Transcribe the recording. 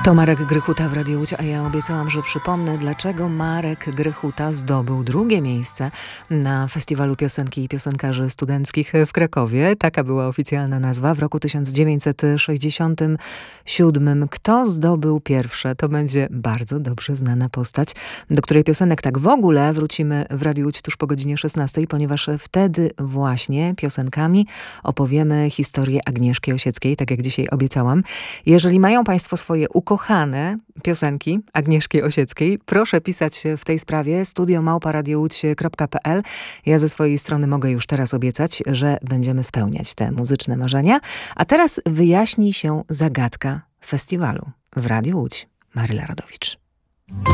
To Marek Grychuta w Radiu Łódź, a ja obiecałam, że przypomnę, dlaczego Marek Grychuta zdobył drugie miejsce na Festiwalu Piosenki i Piosenkarzy Studenckich w Krakowie. Taka była oficjalna nazwa w roku 1967. Kto zdobył pierwsze? To będzie bardzo dobrze znana postać, do której piosenek tak w ogóle wrócimy w Radiu Łódź tuż po godzinie 16, ponieważ wtedy właśnie piosenkami opowiemy historię Agnieszki Osieckiej, tak jak dzisiaj obiecałam. Jeżeli mają Państwo swoje ukochane piosenki Agnieszki Osieckiej, proszę pisać w tej sprawie studio@radiołódź.pl. Ja ze swojej strony mogę już teraz obiecać, że będziemy spełniać te muzyczne marzenia. A teraz wyjaśni się zagadka festiwalu w Radiu Łódź. Maryla Rodowicz.